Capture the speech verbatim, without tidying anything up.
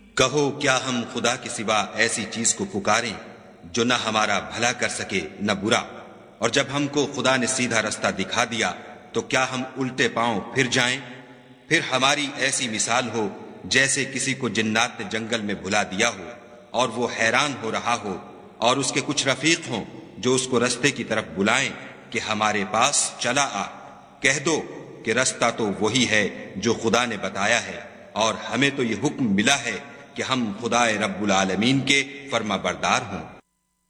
कहो, क्या हम खुदा के सिवा ऐसी चीज को पुकारें जो न हमारा भला कर सके न बुरा। और जब हमको खुदा ने सीधा रास्ता दिखा दिया तो क्या हम उल्टे पांव फिर जाएं। फिर हमारी ऐसी मिसाल हो जैसे किसी को जिन्नात ने जंगल में भुला दिया हो और वो हैरान हो रहा हो और उसके कुछ रफीक हों जो उसको रास्ते की तरफ बुलाएं कि हमारे पास चला आ। कह दो कि रास्ता तो वही है जो खुदा ने बताया है और हमें तो ये हुक्म मिला है कि हम खुदाए रब्बुल आलमीन के फर्माबरदार हों।